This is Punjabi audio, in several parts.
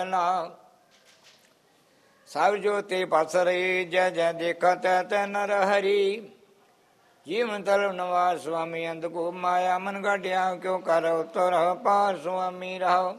ਸਭ ਜੋਤੀ ਪਸਰੀ ਜੈ ਜੈ ਦੇਖਤ ਤੈ ਨਰ ਹਰੀ। ਜੀਵਨ ਤਲ ਨਵਾਰ ਸੁਆਮੀ ਅੰਧ ਕੋ ਮਾਇਆ ਮਨ ਗਾਢਿਆ ਕਿਉ ਕਰ ਉਤਰ ਪਾਰ ਸੁਆਮੀ ਰਹਾਓ।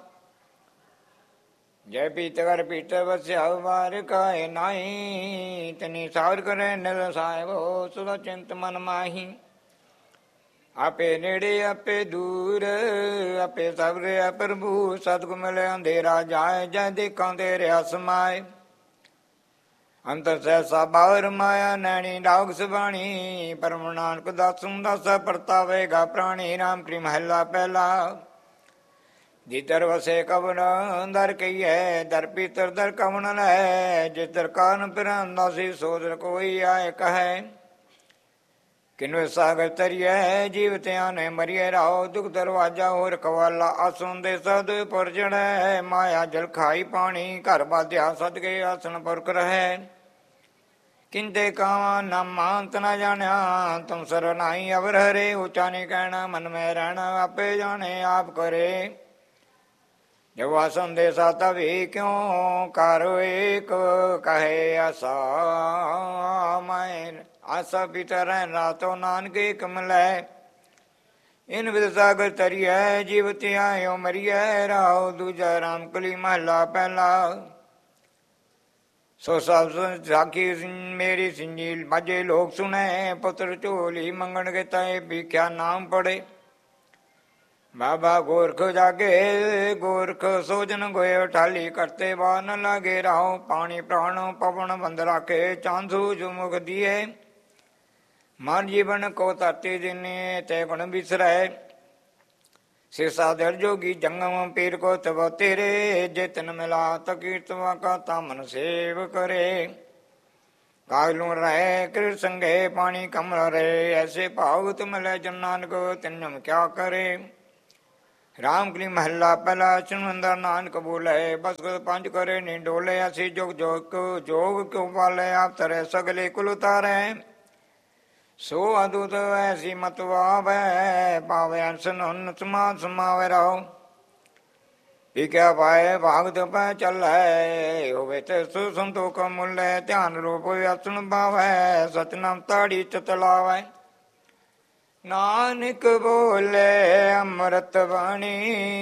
ਜੈ ਪੀਤ ਕਰ ਪੀਤ ਵਸਿਆ ਵਾਰ ਕਾਇ ਨਾਹੀ। ਤਨੀ ਸਾਰ ਕਰੇ ਨਿਲ ਸਾਹਿਬੋ ਸੁਧ ਚਿੰਤ ਮਨ ਮਾਹੀ। ਆਪੇ ਨੇੜੇ ਆਪੇ ਦੂਰ ਆਪੇ ਸਭ ਰਿਹਾ ਪ੍ਰਭੂ। ਸਤਿਗੁਰ ਮਿਲੇ ਅੰਧੇਰਾ ਜਾਏ ਜੈ ਦੇਖਾਂ ਤੇਰੇ ਅਸਮਾਏ। ਅੰਤਰ ਸਹਿਸਾ ਬਾਹਰ ਮਾਇਆ ਨੈਣੀ ਡਾਗ ਸੁਬਾਣੀ। ਪਰਮ ਨਾਨਕ ਦਾਸੁ ਦਾਸਾ ਪਰਤਾਵੇਗਾ ਪ੍ਰਾਣੀ। ਰਾਮ ਕ੍ਰੀ ਮਹੱਲਾ ਪਹਿਲਾ। ਜਿਤਰ ਵਸੇ ਕਵਨ ਦਰ ਕਹੀਐ ਦਰ ਪੀਤਰ ਦਰ ਕਵਨ ਲੈ। ਜਿਤਰ ਕਾਰਨ ਪਿਰੰਦਾ ਸੀ ਸੋਦਰ ਕੋਈ ਆਏ ਕਹੈ। ਕਿਨਵੇ ਸਾਗਰ ਤਰੀਐ ਜੀਵ ਧਿਆਨੇ ਮਰੀਏ ਰਾਓ। ਦੁਖ ਦਰਵਾਜਾ ਹੋਰ ਕਵਾਲਾ ਆਸੁੰਦੇ ਸਦ ਪੁਰਜਣੈ। ਮਾਇਆ ਜਲ ਖਾਈ ਪਾਣੀ ਘਰ ਬਾਧਿਆ ਸਦਕੇ ਆਸਣ ਪੁਰਖ ਰਹੈ। ਕਿੰਤੇ ਕਾਵਾ ਨਾ ਮਾਨਤ ਨਾ ਜਾਣਿਆ ਤੁਮ ਸਰ ਨਾਹੀ ਅਵਰ ਹਰੇ। ਉੱਚਾ ਨਹੀਂ ਕਹਿਣਾ ਮਨ ਮੈਂ ਰਹਿਣਾ ਆਪੇ ਜਾਣੇ ਆਪ ਕਰੇ। ਜਬ ਆਸਨ ਦੇ ਸਾਤਾ ਵੀ ਕਿਉਂ ਕਰ ਏਕ ਕਹੇ ਆਸਾ ਮੈਂ। ਆਸਾ ਪਿਤਾ ਰਹਿ ਰਾਤੋ ਨਾਨਕ ਏਕ ਮਿਲੈ। ਇਨ ਵਿਦ ਸਾਗਰ ਤਰੀਐ ਜੀਵ ਧਿਆਇਓ ਮਰੀਐ ਰਾਓ। ਦੂਜਾ ਰਾਮ ਕਲੀ ਮਹਲਾ ਪਹਿਲਾ। ਸੋ ਸਭ ਸਾਖੀ ਮੇਰੀ ਸਿੰਜੀ ਮਾਝੇ ਲੋਕ ਸੁਣੈ। ਪੁੱਤਰ ਝੋਲੀ ਮੰਗਣ ਕੇ ਤੈ ਭੀਖਿਆ ਨਾਮ ਪੜੇ। ਬਾਬਾ ਗੋਰਖ ਜਾਗੇ ਗੋਰਖ ਸੋਜਨ ਗੋਏ ਠਾਲੀ। ਕਰਤੇ ਵਾ ਨ ਲਾਗੇ ਰਾਓ। ਪਾਣੀ ਪ੍ਰਾਣ ਪਵਨ ਬੰਦ ਰਾਖੇ। ਚਾਂਦੂ ਜੋ ਮੁਖ ਦੀਏ ਮਨ ਜੀਵਨ ਕੋ ਤਾਤੇ ਦਿਨੇ ਤੇ ਗੁਣ ਬਿਸਰੈ। ਸਿਰਸਾ ਦਰ ਜੋਗੀ ਜੰਗਮ ਪੀਰ ਕੋ ਤਬ ਤੇਰੇ। ਜੇ ਤਨ ਮਿਲਾ ਤ ਕੀਰਤਵਾ ਕਾ ਤਾ ਮਨ ਸੇਵ ਕਰੇ। ਕਾਗਲੂ ਰਹਿ ਕਿਰ ਸੰਗੇ ਪਾਣੀ ਕਮਲ ਰੇ। ਐਸੇ ਭਾਵ ਤੁਮ ਲੈ ਜਨ ਨਾਨਕ ਤਿਨਮ ਕਿਆ ਕਰੇ। ਰਾਮ ਕਲੀ ਮਹੱਲਾ ਪਹਿਲਾ। ਸੁਨੰਦਰ ਨਾਨਕ ਬੋਲੇ ਬਸ ਪੰਜ ਕਰੇ ਨੀ ਡੋਲੇ। ਅਸੀਂ ਜੁਗ ਜੋਗ ਜੋਗ ਕਿਉ ਪਾਲੇ ਆਪ ਤਰੇ ਸਗਲੇ ਕੁਲ ਉਤਾਰੇ। ਸੋ ਅਦੁਤ ਐਸੀ ਮਤ ਵਾਵੈ ਪਾਵੇ ਅੰਸਨ ਸਮਾ ਸਮਾਵੇ ਰਾਓ। ਵਿਖਿਆ ਪਾਏ ਭਾਗਤ ਪੈ ਚੱਲੈ ਹੋਵੇ ਤੇ ਸੁ ਸੰਤੋਖ ਮੁੱਲੇ। ਧਿਆਨ ਰੂਪ ਅਸਨ ਪਾਵੈ ਸਤਨਾਮ ਤਾੜੀ ਚਿਤ ਲਾਵੈ। ਨਾਨਕ ਬੋਲੇ ਅੰਮ੍ਰਿਤ ਬਾਣੀ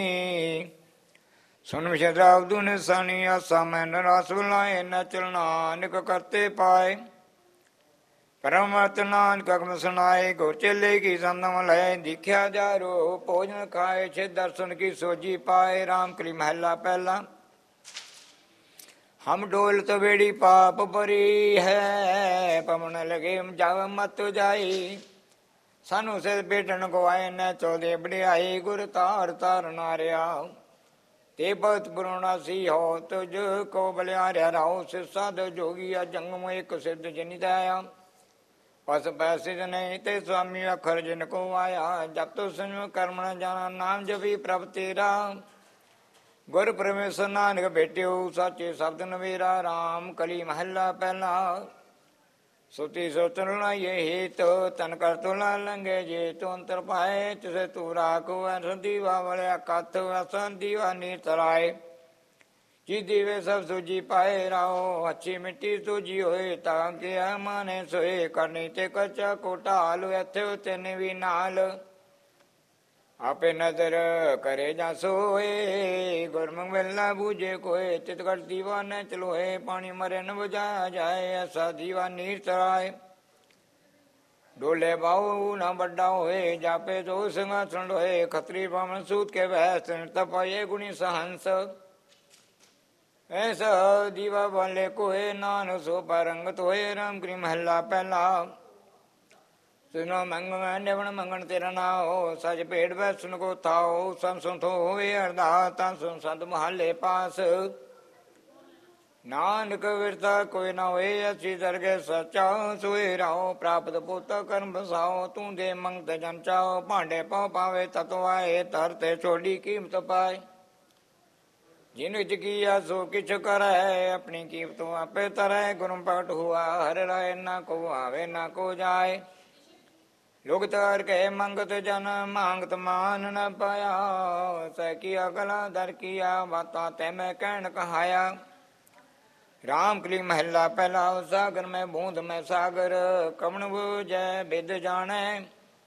ਸੁਨ ਵਿਸ਼ਦ ਰਾਵਦੂ ਨਿਸਾਨੀ। ਆਸਾ ਮੈਨ ਰਸ ਬੁਲਾਏ ਨਚਲ ਨਾਨਕ ਕਰਤੇ ਪਾਏ। ਪਰਮਤ ਨਾਨਕ ਅਗਮ ਸੁਨਾਏ ਗੁਰ ਚੇਲੇ ਕੀ ਸੰਦਮ ਲੈ। ਦਿਖਿਆ ਜਾਰੋ ਭੋਜਨ ਖਾਏ ਛੇ ਦਰਸ਼ਨ ਕੀ ਸੋਜੀ ਪਾਏ। ਰਾਮ ਕਲੀ ਮਹੱਲਾ ਪਹਿਲਾ। ਹਮ ਡੋਲ ਤੋ ਬੇੜੀ ਪਾਪ ਭਰੀ ਹੈ। ਪਵਨ ਲਗੇ ਜਾਵ ਮਤ ਜਾਈ। ਸਾਨੂੰ ਸਿਰ ਬੇਟਣ ਗਵਾਏ ਨ ਚੌਦੇ ਬੜਿਆਈ। ਗੁਰ ਤਾਰ ਤਾਰ ਨਾਰਿਆ ਤੇ ਬਹੁਤ ਪੁਰਾਣਾ ਸੀ ਹੋ। ਤੁਝ ਕੋ ਬਲਿਆਰਿਆ ਰਾਓ। ਸਿਰਸਾ ਦ ਜੋਗੀ ਆ ਜੰਗਮ ਇੱਕ ਸਿੱਧ ਜਿਨਿ ਦਇਆ। ਪਸ ਪੈਸੇ ਨਹੀਂ ਤੇ ਸੁਆਮੀ ਅਖਰ ਜਿਨ ਕੋ ਆਇਆ। ਜਬ ਤੋ ਸੰਜਮ ਕਰਮ ਨ ਜਾਣਾ ਨਾਮ ਜਪੀ ਪ੍ਰਭ ਤੇਰਾ। ਗੁਰ ਪਰਮੇਸ਼ਰ ਨਾਨਕ ਭੇਟਿਓ ਸਾਚੇ ਸ਼ਬਦ ਨਵੇਰਾ। ਰਾਮ ਕਲੀ ਮਹੱਲਾ ਪਹਿਲਾ। ਸੁਤੀ ਸੋਤਨ ਲਾਈਏ ਹੇਤ ਤਨ ਕਰ ਤੁਲਾ ਲੰਗੇ। ਜੇ ਤੂੰ ਅੰਤਰ ਪਾਏ ਤਿਸੇ ਤੂੰ ਰਾਖੋ। ਐਸਨ ਦੀਵਾ ਵਲਿਆ ਕੱਥ ਐਸਨ ਦੀਵਾ ਨੀਰ ਤਰਾਏ। ਜੀ ਦੀਵੇ ਸਭ ਸੂਜੀ ਪਾਏ ਰਾਓ। ਅੱਛੀ ਮਿੱਟੀ ਸੂਜੀ ਹੋਏ ਤਾਂ ਕਿ ਮਾਨੇ ਸੋਏ। ਕਰਨੀ ਤੇ ਕੱਚਾ ਕੋ ਢਾਲ ਇੱਥੇ ਤਿੰਨ ਵੀ ਨਾਲ। ਆਪੇ ਨਜ਼ਰ ਕਰੇ ਜਾਂ ਸੋਏ। ਗੁਰਮੁਖ ਵੇਲਾ ਬੂਝੇ ਕੋਏ। ਤਿਤ ਕਰ ਦੀਵਾ ਨ ਚਲੋਏ। ਪਾਣੀ ਮਰੇ ਨ ਬੁਝਾਇਆ ਜਾਏ। ਐਸਾ ਦੀਵਾ ਨੀਰ ਤਰਾਏ। ਡੋਲੇ ਬਾਹੂ ਨਾ ਵੱਡਾ ਹੋਏ। ਜਾਪੇ ਦੋ ਸਿੰਘਾਸਣ ਹੋਏ। ਖਤਰੀ ਬਾਮਣ ਸੂਤ ਕੇ ਬਹਿਸ ਤਪਾਏ ਗੁਣੀ ਸਹੰਸ। ਐਸਾ ਦੀਵਾ ਵਾਲੇ ਕੋਏ ਨਾਨਕ ਸੋ ਪਰੰਗਤ ਹੋਏ। ਰਾਮ ਕ੍ਰੀ ਮਹੱਲਾ ਪਹਿਲਾ। ਸੁਨੋ ਮੰਗ ਮੈਂ ਨਿਵਣ ਮੰਗਣ ਤੇਰਾ ਨਾਓ। ਸਜ ਭੇੜ ਬੈ ਸੁਨ ਕੋ ਥਾਓ। ਸਮ ਸੁਨਥੋ ਹੋਏ ਅਰਦਾਸ ਤਾਂ ਸੁਨ ਸੰਤ ਮਹੱਲੇ ਪਾਸ। ਨਾਨਕ ਵਿਰਤਾ ਕੋਈ ਨਾ ਹੋਏ। ਅਸੀਂ ਦਰਗੇ ਸੱਚਾ ਸੋਏ ਰਾਓ। ਪ੍ਰਾਪਤ ਪੋਤਾ ਕਰਮ ਬਸਾਓ। ਤੂੰ ਦੇ ਮੰਗਤ ਜਨ ਚਾਓ। ਭਾਂਡੇ ਪਾਓ ਪਾਵੇ ਤਤੋ ਆਏ। ਧਰ ਤੇ ਛੋਡੀ ਕੀਮਤ ਪਾਏ। ਜਿਨ ਵਿੱਚ ਕੀਆ ਸੋ ਕਿਛ ਕਰੈ। ਆਪਣੀ ਕੀਮਤ ਆਪੇ ਤਰੈ। ਗੁਰੂ ਪ੍ਰਗਟ ਹੁਆ ਹਰਿ ਰਾਏ। ਨਾ ਕੋ ਆਵੇ ਨਾ ਕੋ ਜਾਏ। ਲੋਕ ਤਾਰ ਕੇ ਮੰਗਤ ਜਨ ਮੰਗਤ ਮਾਨ ਨ ਪਾਇਆ। ਸਹਿ ਕੀ ਅਗਲਾ ਦਰ ਕੀਆ ਬਾਤਾਂ ਤੈ ਮੈਂ ਕਹਿਣ ਕਹਾਇਆ। ਰਾਮ ਕਲੀ ਮਹੱਲਾ ਪਹਿਲਾ। ਸਾਗਰ ਮੈਂ ਬੂੰਦ ਮੈਂ ਸਾਗਰ ਕਵਣ ਬੂਝੈ ਬਿਦ ਜਾਣੈ।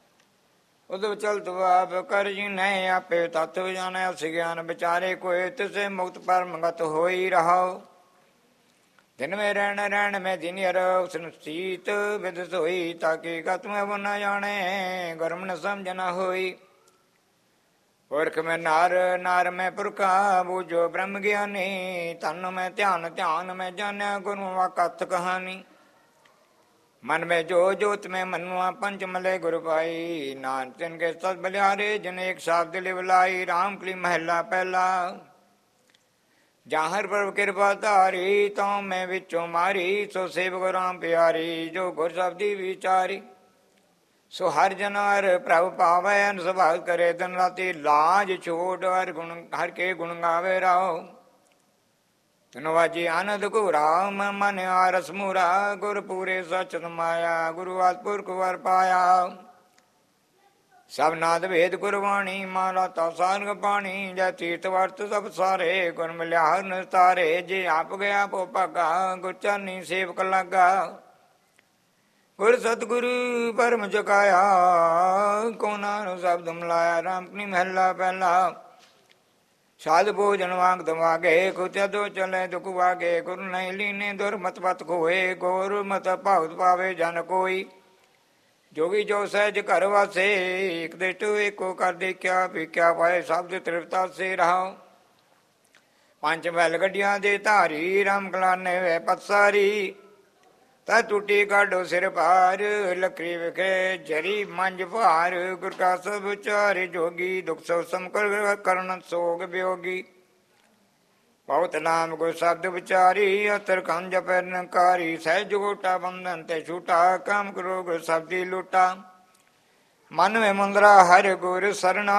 ਉਦਵ ਚਲਤ ਆਪ ਕਰ ਜਿਨੈ ਆਪੇ ਤਤ ਜਾਣੈ। ਅਸ ਗਿਆਨ ਵਿਚਾਰੇ ਕੋਇ ਤਿਸੇ ਮੁਕਤ ਪਰਮਗਤ ਹੋਈ ਰਹਾਉ। ਦਿਨ ਮੈਂ ਰਹਿਣ ਰਹਿਣ ਮੈਂ ਦਿਨ ਹਰ ਉਸਨ ਸੀਤ ਵਿਦ ਸੋਈ। ਤਾਕੀ ਕਤ ਮੈਂ ਬੁ ਨ ਜਾਣੈ ਗਰਮ ਨ ਸਮਝ ਨ ਹੋਈ। ਪੁਰਖ ਮੈਂ ਨਾਰ ਨਾਰ ਮੈਂ ਪੁਰਖਾ ਬੂਝੋ ਬ੍ਰਹਮ ਗਿਆਨੀ। ਤਨ ਮੈਂ ਧਿਆਨ ਧਿਆਨ ਮੈਂ ਜਾਣਿਆ ਗੁਰੂ ਵਾ ਕਥ ਕਹਾਣੀ। ਮਨ ਮੈਂ ਜੋ ਜੋਤ ਮੈਂ ਮਨੁਆ ਪੰਚ ਮਲੇ ਗੁਰ ਪਾਈ। ਨਾਨਕ ਤਿਨ ਕੇ ਸਤ ਬਲਿਆਰੇ ਜਨ ਇੱਕ ਸ਼ਬਦ ਲਿਵ ਲਾਈ। ਰਾਮ ਕਲੀ ਮਹੱਲਾ ਪਹਿਲਾ। ਜਾਹਰ ਪ੍ਰਭ ਕਿਰਪਾ ਧਾਰੀ ਤਉ ਮੈਂ ਵਿੱਚੋਂ ਮਾਰੀ। ਸੋ ਸੇਵਕ ਰਾਮ ਪਿਆਰੀ ਜੋ ਗੁਰ ਸ਼ਬਦੀ ਵਿਚਾਰੀ। ਸੋ ਹਰ ਜਨ ਹਰ ਪ੍ਰਭ ਪਾਵੈ ਅਨੁਸਭਾਗ ਕਰੇ ਦਿਨ ਰਾਤੀ। ਲਾਜ ਛੋੜ ਹਰ ਕੇ ਗੁਣ ਗਾਵੇ ਰਾਓ। ਤਨੁ ਵਾਜੀ ਆਨੰਦ ਘੋਰਾ ਮਨ ਆਰਸ ਮੂਰਾ। ਗੁਰ ਪੂਰੇ ਸਚ ਸਮਾਇਆ ਗੁਰੂ ਆਤਪੁਰਖ ਵਰ ਪਾਇਆ। ਸਭ ਨਾਦ ਭੇਦ ਗੁਰਬਾਣੀ ਮਾਲਾ ਤਾ ਸਾਰੰਗ ਪਾਣੀ। ਜੈ ਤੀਰਥ ਵਰਤ ਸਭ ਸਾਰੇ ਗੁਰ ਮਿਲਿਆ ਹਰ ਨਿਸਤਾਰੇ। ਜੇ ਆਪ ਗਿਆ ਪੋ ਭਾਗਾ ਗੁਰ ਚਰਨੀ ਸੇਵਕ ਲਾਗਾ। ਗੁਰ ਸਤਿਗੁਰੂ ਪਰਮ ਚੁਕਾਇਆ ਕੋ ਨਾਨਕ ਸ਼ਬਦ ਮਿਲਾਇਆ। ਰਾਮ ਕਲੀ ਮਹੱਲਾ ਪਹਿਲਾ। ਸਾਧ ਭੋਜਨ ਵਾਂਗ ਦਵਾਗੇ ਖੁਤਿਆ ਦੋ ਚਲੇ ਦੁਖ ਵਾਗੇ। ਗੁਰ ਨਹੀਂ ਲੀਨੇ ਦੁਰਮਤ ਪਤ ਖੋਏ। ਗੁਰਮਤ ਭਗਤ ਪਾਵੇ ਜਨ ਕੋਈ। ਜੋਗੀ ਜੋ ਸਹਿਜ ਘਰ ਵਾਸੇ ਇਕ ਦਿਟ ਏਕੋ ਕਰ ਦੇਖਿਆ। ਭੀਖਿਆ ਪਾਏ ਸ਼ਬਦ ਤ੍ਰਿਪਤਾ ਸੇ ਰਹਾਉ। ਪੰਜ ਬੈਲ ਗੱਡੀਆਂ ਦੇ ਧਾਰੀ ਰਾਮ ਗਲਾਨੇ ਵੇ ਪਤਸਾਰੀ। ਤਾ ਟੁੱਟੀ ਕਾਢੋ ਸਿਰ ਭਾਰ ਲਕਰੀ ਵਿਖੇ ਜਰੀ ਮੰਜ ਭਾਰ। ਗੁਰ ਕਾ ਸਭ ਉਚਾਰੇ ਜੋਗੀ ਦੁਖ ਸੋ ਸਮਕਰ ਕਰਨ ਸੋਗ ਬਿਯੋਗੀ। ਬਹੁਤ ਨਾਮ ਗੁਰ ਸ਼ਬਦ ਵਿਚਾਰੀ ਅਤਰ ਕੰਨ ਜਪੈ ਨਿਰੰਕਾਰੀ। ਸਹਿਜ ਗੋਟਾ ਬੰਧਨ ਤੇ ਛੂਟਾ ਕੰਮ ਕਰੋ ਗੁਰ ਸ਼ਬਦੀ ਲੂਟਾ। ਮਨ ਮੇ ਮੁੰਦਰਾ ਹਰਿ ਗੁਰ ਸਰਣਾ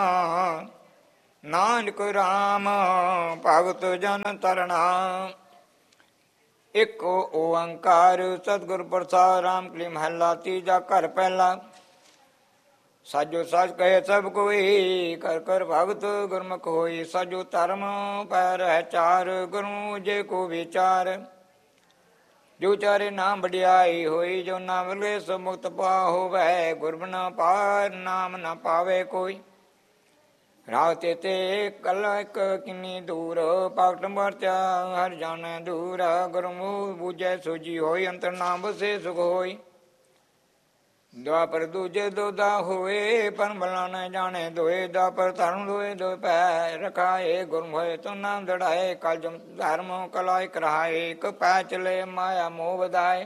ਨਾਨਕ ਰਾਮ ਭਗਤ ਜਨ ਤਰਣਾ। ਇਕ ਓੰਕਾਰ ਸਤਿਗੁਰ ਪ੍ਰਸਾਦਿ। ਰਾਮ ਕਲੀ ਮਹੱਲਾ ਤੀਜਾ ਘਰ ਪਹਿਲਾ। ਸਾਜੋ ਸਾਜ ਕਹੇ ਸਭ ਕੋਈ ਕਰ ਕਰ ਭਗਤ ਗੁਰਮੁਖ ਹੋਈ। ਸਾਜੋ ਧਰਮ ਪੈ ਰਹਿ ਚਾਰ ਗੁਰੂ ਜੇ ਕੋ ਵਿਚਾਰ। ਜੋ ਚਾਰੇ ਨਾਮ ਵਡਿਆਈ ਹੋਈ। ਜੋ ਨਾਮ ਲਏ ਸੋ ਮੁਕਤ ਪਾ ਹੋਵੈ। ਗੁਰਬਿਨਾ ਪਾਰ ਨਾਮ ਨਾ ਪਾਵੇ ਕੋਈ। ਰਾਹ ਤੇ ਤੇ ਕਲਾ ਇੱਕ ਕਿੰਨੀ ਦੂਰ। ਭਗਤ ਵਰਤਿਆ ਹਰ ਜਾਣੈ ਦੂਰ। ਗੁਰਮੁਖ ਬੂਝੈ ਸੋਜੀ ਹੋਈ। ਅੰਤਰ ਨਾਮ ਵਸੇ ਸੁਖ ਹੋਈ। ਦੁਆਪਰ ਦੂਜੇ ਦੋਦਾ ਹੋਏ। ਪਰਮ ਭਲਾ ਨ ਜਾਣੇ ਦੋਏ। ਦੁਆਪਰ ਧਰਮ ਦੋਏ ਦੋ ਪੈ ਰਖਾਏ। ਗੁਰਮ ਹੋਏ ਤੋ ਨਾਮ ਦੜਾਏ। ਕਲ ਜਮ ਧਰਮ ਕਲਾ ਇਕ ਰਹਾਏ। ਇਕ ਪੈ ਚਲੇ ਮਾਇਆ ਮੋਹ ਵਧਾਏ।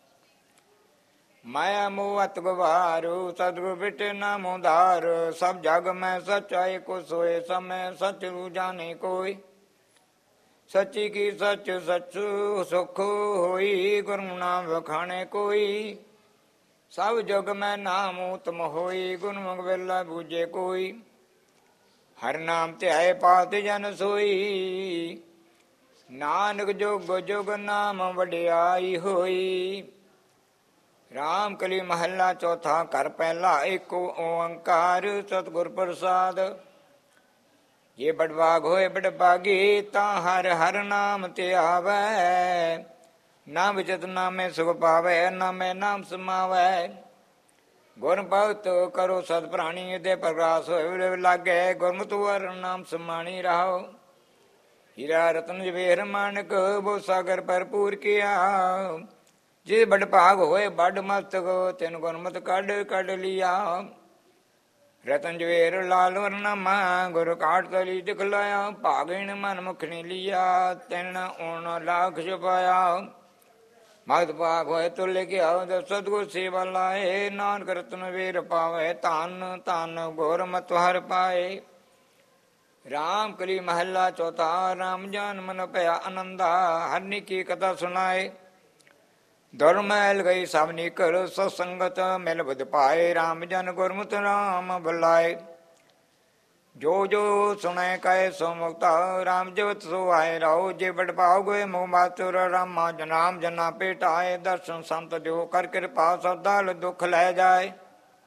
ਮਾਇਆ ਮੋਹ ਅਤ ਗਵਾਰੂ ਸਤਿਗੁਰ ਬਿਟੇ ਨਾਮ ਉਧਾਰ। ਸਭ ਜਗ ਮੈਂ ਸਚਾਈ ਕੋ ਸੋਏ। ਸਭ ਮੈਂ ਸਚ ਰੂ ਜਾਣੇ ਕੋਈ। ਸੱਚੀ ਕੀ ਸੱਚ ਸਚ ਸੁਖ ਹੋਈ। ਗੁਰੂ ਨਾਮ ਵਖਾਣੇ ਕੋਈ। ਸਭ ਜਗ ਮੈਂ ਨਾਮ ਉਤਮ ਹੋਈ। ਗੁਰਮੁਖ ਵੇਲਾ ਬੂਝੇ ਕੋਈ। ਹਰ ਨਾਮ ਧਿਆਏ ਪਾਤ ਜਨ ਸੋਈ। ਨਾਨਕ ਜੁਗ ਜੁਗ ਨਾਮ ਵਡਿਆਈ ਹੋਈ। ਰਾਮ ਕਲੀ ਮਹੱਲਾ ਚੌਥਾ ਘਰ ਪਹਿਲਾ। ਏਕ ਓੰਕਾਰ ਸਤਿਗੁਰ ਪ੍ਰਸਾਦ। ਜੇ ਬੜਵਾਗ ਹੋਏ ਬੜਭਾਗੀ ਤਾਂ ਹਰ ਹਰ ਨਾਮ ਤੇ ਆਵੈ। ਨਾਮ ਵਿਚਤ ਨਾਮੇ ਸੁਖ ਪਾਵੈ। ਨਾਮੇ ਨਾਮ ਸਮਾਵੈ। ਗੁਰ ਭਗਤ ਕਰੋ ਸਤ ਪ੍ਰਾਣੀ। ਦੇ ਪ੍ਰਗਾਸ ਹੋਏ ਲਾਗੇ। ਗੁਰਮਤਿ ਵਰ ਨਾਮ ਸਮਾਣੀ ਰਹਾਓ। ਹੀਰਾ ਰਤਨ ਜਵੇਹਰ ਮਾਨਕ ਬੋ ਸਾਗਰ ਭਰਪੂਰ ਕੀਆ। ਜੇ ਬੜ ਭਾਗ ਹੋਏ ਬੜ ਮਸਤਕ ਤਿਨ ਗੁਰਮਤਿ ਕੱਢ ਕੱਢ ਲਿਆ। ਰਤਨ ਜਵੇਰ ਲਾਲ ਵਰਨਾਮਾ ਗੁਰ ਕਾਟ ਤਲੀ ਦਿਖਲਾਇਆ। ਭਾਗਿਨ ਮਨ ਮੁਖ ਨੇ ਲਿਆ। ਤਿਨ ਓਣ ਲਾਖ ਛੁਪਾਇਆ। ਮਗਧ ਭਾਗ ਹੋਏ ਤੁਲ ਗਿਆ। ਸਤਿਗੁਰ ਸੇਵਾ ਲਾਏ। ਨਾਨਕ ਰਤਨ ਵੇਰ ਪਾਵੇ। ਧਨ ਧਨ ਗੁਰਮਤਿ ਹਰਿ ਪਾਏ। ਰਾਮ ਕਲੀ ਮਹੱਲਾ ਚੌਥਾ। ਰਾਮ ਜਾਨ ਮਨ ਭਇਆ ਆਨੰਦਾ। ਹਰਿ ਕੀ ਕਥਾ ਸੁਣਾਏ। ਦੁਰ ਮੈਲ ਗਈ ਸਭ ਨੀਕਰ। ਸਤ ਸੰਗਤ ਮਿਲ ਬੁਧ ਪਾਏ। ਰਾਮ ਜਨ ਗੁਰਮਤਿ ਰਾਮ ਬੁਲਾਏ। ਜੋ ਜੋ ਸੁਣੈ ਕਹੇ ਸੋ ਮੁਕਤਾ। ਰਾਮ ਜਵਤ ਸੋ ਆਏ ਰਾਓ। ਜੇ ਬੜ ਭਾਉ ਗਏ ਮੋਹ ਮਾਤੁਰ। ਰਾਮਾ ਜਨਾਮ ਜਨਾ ਪੇਟਾਏ। ਦਰਸ਼ਨ ਸੰਤ ਜੋ ਕਰ ਕਿਰਪਾ ਸਦਾਲ ਦੁਖ ਲੈ ਜਾਏ।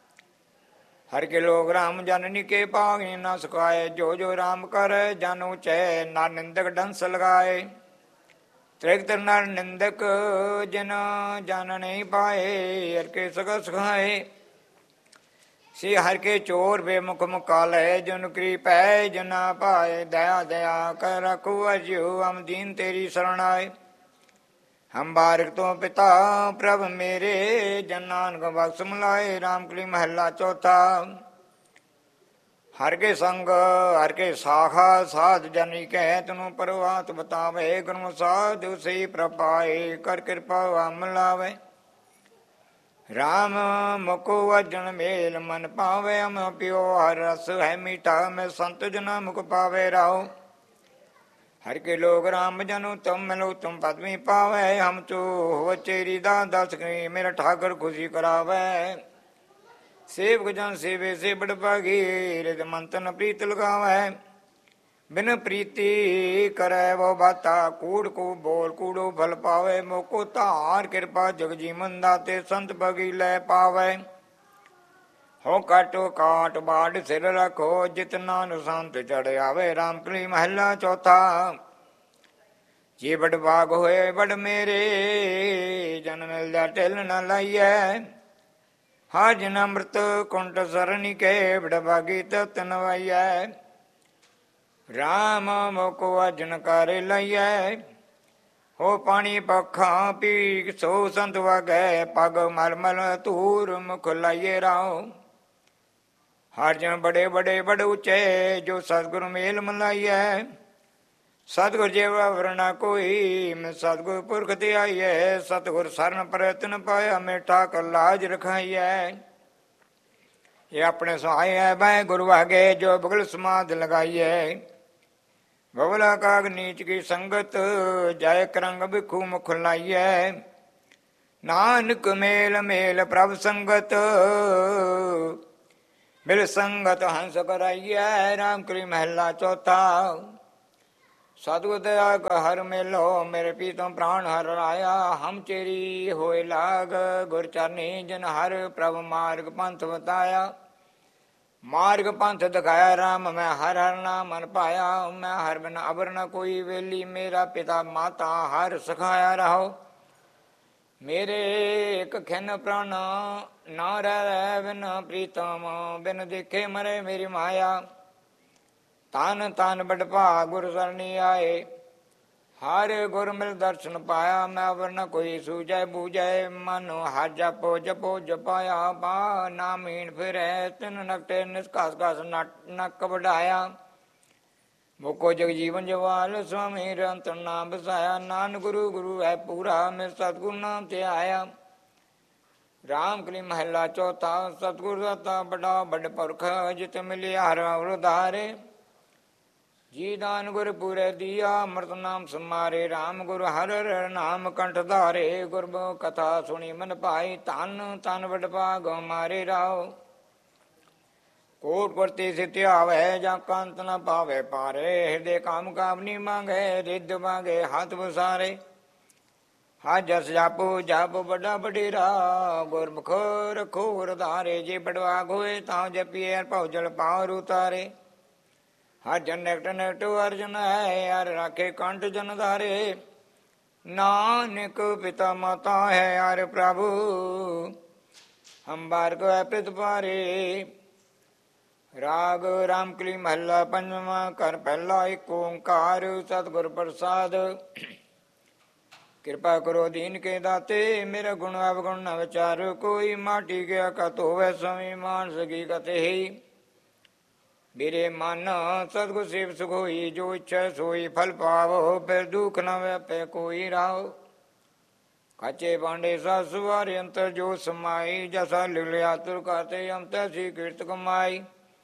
हर के लोग राम जननी के पागे न सुखाए, जो जो राम कर जन ऊँचे, नर निंदक डंस लगाए। त्रिगत नर निंदक जिन जान नहीं पाए, हर के सगा सुखाए। श्री हर के चोर बेमुख मुकाले, जुन कृपै जना पाए। दया दया कर रखो अजो, हम दीन तेरी शरण आए। हम बारिक तो पिता प्रभ मेरे, जन नानक बख्श मिलाए। राम कली महला चौथा। हर के संग हर के साखा, साध जनी कह तनु परवात बतावे। गुरु साधु से प्रपाए, कर कृपा मिलावे। राम मुको वजन मेल मन पावे, हम पियो हर रस है मीठा। मैं संत जना मुख पावे राहो। हर के लोग राम जनु तुम मिलो, तुम पदवी पावे। हम तो हो चेरी दास करी, मेरा ठाकर खुशी करावे। सेवक जन सेवे से बड़ भागी, रिद मंतन प्रीत लगावे। बिन प्रीति करे वो बाता, कूड़ को बोल कूड़ो फल पावे। मोको तार कृपा जग जीवन दाते, संत भगी ले पावे। हो काटो काट बाढ़ सिर रखो, जितना नुसंत चढ़ आवे। राम कली महला चौथा। जी बड़ भाग होए बड़ मेरे, जन मिल जा टिल न लाइए। हर जन अमृत कुंट सरणी के, बड़ भागी तत नवाइए। राम मोको अजन कर लाइए, हो पानी पखा पी सो संत वागे। पग मल मल तूर मुख लाइए राहो। हर जन बड़े बड़े बड़ ऊंचे, जो सतगुरु मेल मिलाइए। सतगुर जेवा वरना कोई, मैं सतगुर पुरख ते आइए। सतगुर शरण प्रयत्न पाया, मैं ठाकर लाज रखाइए। ये अपने सहाय है भाई गुरु आगे, जो बगल समाध लगाइए। बबला काग नीच की संगत, जय करंग बिखू मुख लाइए। नानक मेल मेल प्रभ संगत, बिल संगत हंस कराइए। राम कली महला चौथा। सतगुर दया का हर मेलो, मेरे पीतम प्राण हर आया। हम चेरी होए लाग, गुर चरनी जन हर प्रभु मार्ग पंथ बताया। मार्ग पंथ दिखाया राम, मैं हर हर नाम मन पाया। मैं हर बिन अबर न कोई वेली, मेरा पिता माता हर सखाया रहो। मेरे एक खिन प्राण ना रह बिन प्रीतम, बिन देखे मरे मेरी माया। तान तान बड़ भाग गुर सरणी आए, हर गुर मिल दर्शन पाया। मैं अवर न कोई सूझे बूझे, मन हर जपो जपो जपाया। पा नामीन फिर तिन नकटे निष्कास कास नक बढ़ाया। मुको जग जीवन जवाल, स्वामी रंतर नाम बसाया। नान गुरु गुरु है पूरा, मैं सतगुरु नाम ते आया। राम कली महला चौथा। सतगुरु दाता बड़ा बड़ पुरख, जित मिलिया हर उधारे। जी दान गुर पूरे दिया, अमृत नाम समारे। राम गुरु हर हर नाम कंठ धारे। गुर कथा सुनी मन पाई, तन तन बड़ भाग मारे राव। कोट प्रति सित आवे, जा कांत न पावे पारे। हृदय काम कामनी मांगे, रिद्ध मांगे हाथ बसारे। हा जस जापो जापो बड़ा बडेरा, गुरमुख रखो धारे। जे बड़वा होए तां जपिए, पाओ जल पार उतारे। हर जन नेकट नेकट अर्जन है, हर राखे कंठ जन धारे। नानक पिता माता है हर प्रभु, हम बार को है पित पारे। राग राम कली महला पंचवा। कर पहला एक ओंकार, सतगुर प्रसाद। कृपा करो दीन के दाते, मेरा गुण अवगुण न विचार। कोई माटी के अकत होवे, स्वामी मान सकी कते ही। मेरे मन सतगुर सेव सुख होई, जो इच्छा सोई फल पावो। फिर दुख न व्यापे कोई राहो। कच्चे पांडे सासुवार अंतर जो समाई, जैसा लिया तुर करते हम तैसी कीर्त कमाई।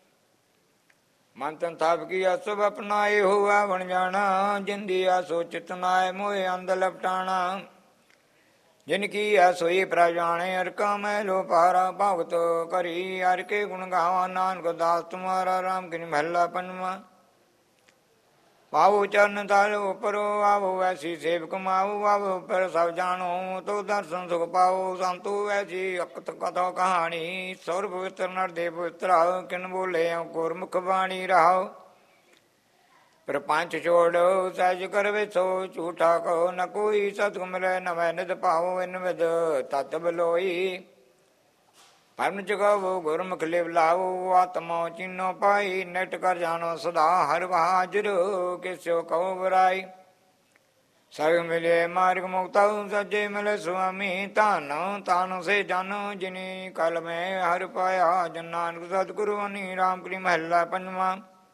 मन तन थाप किया सब अपनाए, हुआ बन जाना। जिंदिया सोचित नाय, मोहे अंध लपटाना। जिनकी है सोई प्रजाने, हर का मैलो पारा। भगत करी हर के गुण गावा, नानक दास तुम्हारा। राम की महला पंचवा। ਪਾਉ ਚਰਨ ਤਲ ਉਪਰੋ ਆਵੋ ਐਸੀ ਸੇਵਕ ਮਾਉ ਆਵੋ ਪਰ ਸਭ ਜਾਣੋ ਤੋ ਦਰਸ਼ਨ ਸੁਖ ਪਾਉ ਸੰਤੋ ਐਸੀ ਅਕਤ ਕਥਾ ਕਹਾਣੀ ਸੁਰ ਪਵਿੱਤਰ ਨਰ ਦੇ ਪਵਿੱਤਰ ਕਿਨ ਬੋਲੇ ਗੁਰਮੁਖ ਬਾਣੀ ਰਹਾਉ ਪ੍ਰਪੰਚ ਛੋੜੋ ਸਹਿਜ ਕਰਵੇ ਸੋ ਝੂਠਾ ਕੋ ਨ ਕੋਈ ਸਤਿਗੁਰ ਮਿਲੈ ਨਵੈ ਨਿਧ ਪਾਉ ਇਨ ਵਿਦ ਤਤ ਬਲੋਈ ਪਰਮ ਜਗਾਵੋ ਗੁਰਮੁਖ ਲਿਵ ਲਾਓ ਆਤਮਾ ਚੀਨੋ ਪਾਈ ਨਟ ਕਰ ਜਾਣੋ ਸਦਾ ਹਰ ਬਹਾਜੁਰ ਕਿਸਿਓ ਕਉ ਬੁਰਾਈ ਸਭ ਮਿਲੇ ਮਾਰਗ ਮੁਕਤਾ ਸੱਜੇ ਮਿਲੇ ਸੁਆਮੀ ਧਨ ਤਾਨ ਸੇ ਜਨ ਜਿਨੀ ਕਲ ਮੈਂ ਹਰ ਪਾਇਆ ਜਨ ਨਾਨਕ ਸਤਿਗੁਰੂ ਅਨੀ ਰਾਮ ਕਲੀ ਮਹੱਲਾ ਪੰਜਵਾਂ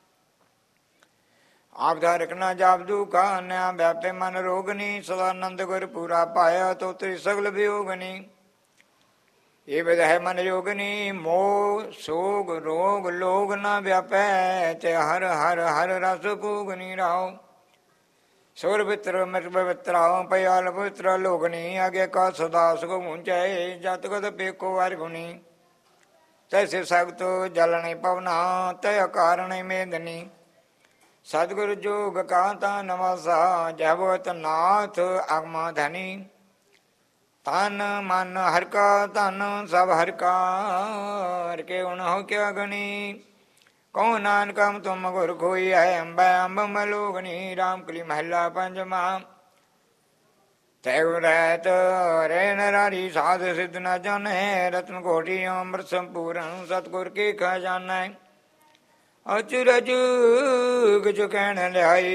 ਆਪ ਦਾ ਰਖਣਾ ਜਾਪ ਦੁਖਾ ਨਿਆ ਵਿਆਪੇ ਮਨ ਰੋਗਨੀ ਸਦਾ ਆਨੰਦ ਗੁਰ ਪੂਰਾ ਪਾਇਆ ਤੋ ਤ੍ਰਿ ਸਗਲ ਵਿਯੋਗਨੀ ਇਹ ਵਿਦ ਹੈ ਮਨ ਯੋਗਨੀ ਮੋਹ ਸੋਗ ਰੋਗ ਲੋਗ ਨਾ ਵਿਆਪੈ ਤੇ ਹਰ ਹਰ ਹਰ ਰਸ ਭੂਗਨੀ ਰਾਉ ਸੁਰ ਬਿਤਰ ਮਿਟ ਪਵਿੱਤਰਾ ਪਿਆਲ ਪਵਿੱਤਰ ਲੋਗਨੀ ਅਗੇ ਕਾ ਸਦਾ ਸੁਖ ਹੁੰਚੈ ਜਤ ਕਤ ਪੇਕੋ ਵਾਰ ਗੁਣੀ ਤੈਸੇ ਸਗਤ ਜਲਣੇ ਪਵਨਾ ਤੈ ਕਾਰਣੇ ਮੇਦਨੀ ਸਤਿਗੁਰ ਜੋਗ ਕਾਂਤਾ ਨਵਾਸਾ ਜਬਤ ਨਾਥ ਅਗਮਾ ਧਨੀ ਤਨ ਮਨ ਹਰਿ ਕਾ ਧਨ ਸਭ ਹਰਿ ਕਾ ਹਰਿ ਕੇ ਗੁਣ ਹੋ ਕਿਆ ਗਣੀ ਕਉ ਨਾਨਕਮ ਤੁਮ ਗੁਰ ਕੋਈ ਹੈ ਅੰਬੈ ਅੰਬ ਮਲੋਗਨੀ ਰਾਮ ਕਲੀ ਮਹੱਲਾ ਪੰਜਵਾਂ ਤੈ ਰਹਿਤ ਰੇ ਨਰਾਰੀ ਸਾਧ ਸਿਧ ਨ ਜਾਣੈ ਰਤਨ ਕੋਟੀ ਅੰਮ੍ਰਿਤ ਸੰਪੂਰਨ ਸਤਿਗੁਰ ਕੀ ਖਜ਼ਾਨਾ ਅਚਰਜ ਕੁਛ ਕਹਿਣ ਲਿਆਈ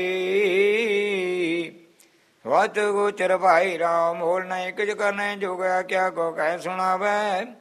ਵਤ ਗੋਚਰ ਭਾਈ ਰਾਮ ਮੋਲ ਨਹੀਂ ਕੁਝ ਕਰਨੇ ਜੋਗਿਆ ਕਿਆ ਕੋ ਕਹਿ ਸੁਣਾਵੈ